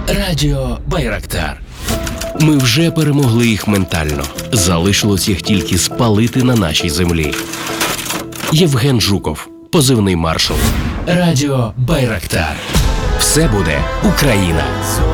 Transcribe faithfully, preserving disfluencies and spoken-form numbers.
Радіо Байрактар. Ми вже перемогли їх ментально. Залишилось їх тільки спалити на нашій землі. Євген Жуков, позивний маршал. Радіо Байрактар. Все буде Україна.